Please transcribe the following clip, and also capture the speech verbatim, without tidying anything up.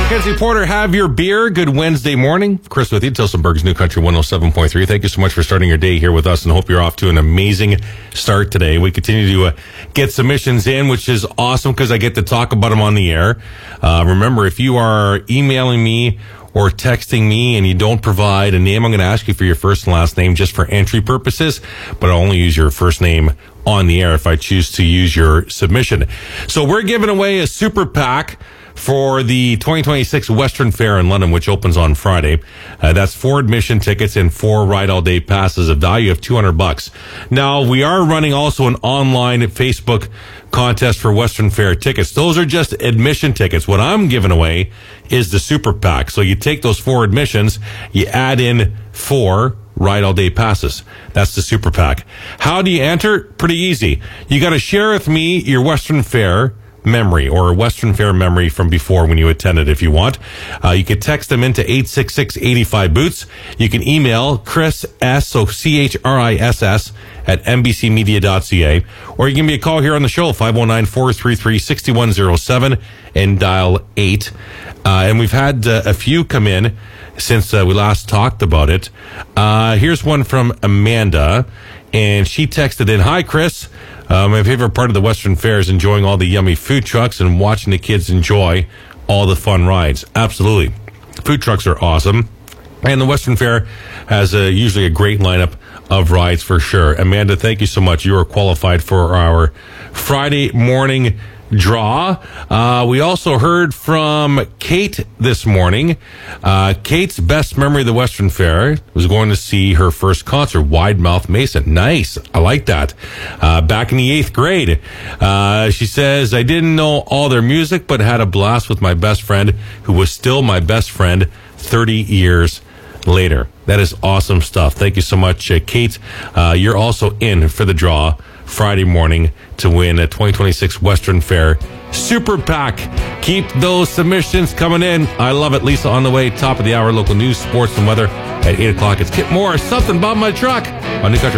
Mackenzie Porter, have your beer. Good Wednesday morning. Chris with you, Tilsonburg's New Country one oh seven point three. Thank you so much for starting your day here with us, and hope you're off to an amazing start today. We continue to uh, get submissions in, which is awesome because I get to talk about them on the air. Uh, remember, if you are emailing me or texting me and you don't provide a name, I'm going to ask you for your first and last name just for entry purposes, but I'll only use your first name on the air if I choose to use your submission. So we're giving away a super pack for the twenty twenty-six Western Fair in London, which opens on Friday. Uh, that's four admission tickets and four ride all day passes, a value of two hundred bucks. Now, we are running also an online Facebook contest for Western Fair tickets. Those are just admission tickets. What I'm giving away is the super pack. So you take those four admissions, you add in four ride all day passes. That's the super pack. How do you enter? Pretty easy. You got to share with me your Western Fair memory or a Western Fair memory from before when you attended if you want. Uh, you can text them into eight six six, eight five, boots. You can email Chris S, so C H R I S S, at n b c media dot c a, or you can give me a call here on the show, five oh nine, four three three, six one oh seven, and dial eight. Uh, and we've had uh, a few come in since uh, we last talked about it. Uh, here's one from Amanda, and she texted in, "Hi, Chris. Uh, my favorite part of the Western Fair is enjoying all the yummy food trucks and watching the kids enjoy all the fun rides." Absolutely. Food trucks are awesome. And the Western Fair has a, usually a great lineup of rides for sure. Amanda, thank you so much. You are qualified for our Friday morning draw. Uh, we also heard from Kate this morning. Uh, Kate's best memory of the Western Fair was going to see her first concert, Wide Mouth Mason. Nice. I like that. Uh, back in the eighth grade. Uh, she says, "I didn't know all their music, but had a blast with my best friend, who was still my best friend thirty years later." That is awesome stuff. Thank you so much, uh, Kate. Uh, you're also in for the draw Friday morning to win a twenty twenty-six Western Fair Super Pack. Keep those submissions coming in. I love it. Lisa on the way. Top of the hour, local news, sports, and weather at eight o'clock. It's Kit Moore, Something About My Truck on New Country.